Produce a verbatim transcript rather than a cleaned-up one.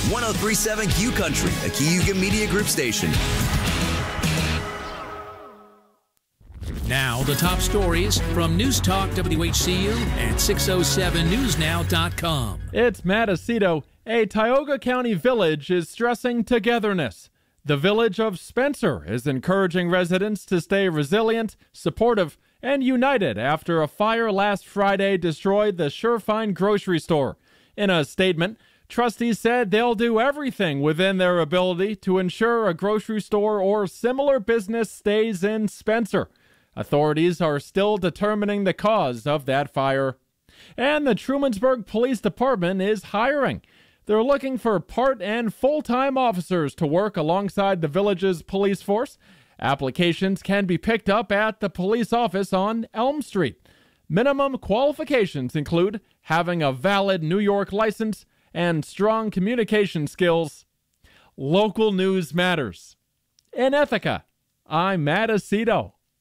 one oh three point seven Q Country, a Cayuga Media Group station. Now, the top stories from News Talk W H C U and six oh seven news now dot com. It's Matt Aceto. A Tioga County village is stressing togetherness. The village of Spencer is encouraging residents to stay resilient, supportive, and united after a fire last Friday destroyed the Surefine grocery store. In a statement, trustees said they'll do everything within their ability to ensure a grocery store or similar business stays in Spencer. Authorities are still determining the cause of that fire. And the Trumansburg Police Department is hiring. They're looking for part and full-time officers to work alongside the village's police force. Applications can be picked up at the police office on Elm Street. Minimum qualifications include having a valid New York license and strong communication skills. Local news matters. In Ithaca, I'm Matt Aceto.